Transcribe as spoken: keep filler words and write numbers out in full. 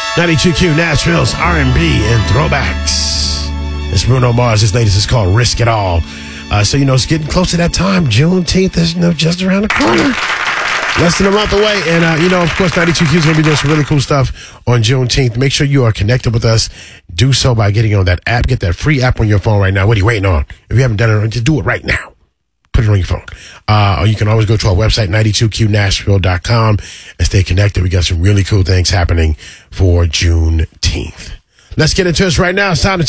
ninety-two Q, Nashville's R and B and throwbacks. It's Bruno Mars. His latest is called Risk It All. Uh, so, you know, it's getting close to that time. Juneteenth is, you know, just around the corner. Less than a month away. And, uh, you know, of course, ninety-two Q is going to be doing some really cool stuff on Juneteenth. Make sure you are connected with us. Do so by getting on that app. Get that free app on your phone right now. What are you waiting on? If you haven't done it, just do it right now. Put it on your phone. Uh, or you can always go to our website, ninety-two Q nashville dot com, and stay connected. We got some really cool things happening for Juneteenth. Let's get into this right now. It's time to